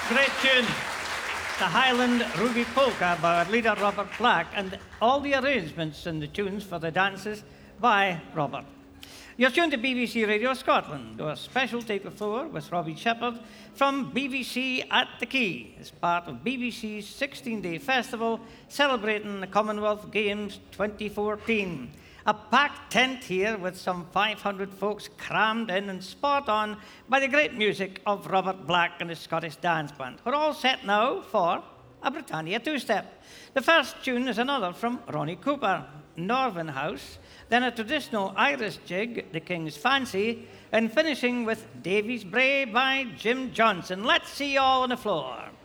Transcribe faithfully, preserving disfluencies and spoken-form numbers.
Great tune. The Highland Ruby Polka by our leader Robert Black, and all the arrangements and the tunes for the dances by Robert. You're tuned to B B C Radio Scotland, our special take of four with Robbie Shepherd from B B C at the Quay as part of B B C's sixteen-day festival celebrating the Commonwealth Games twenty fourteen. A packed tent here with some five hundred folks crammed in and spot on by the great music of Robert Black and his Scottish Dance Band. We're all set now for a Britannia two-step. The first tune is another from Ronnie Cooper, Northern House, then a traditional Irish jig, The King's Fancy, and finishing with Davies Bray by Jim Johnson. Let's see you all on the floor.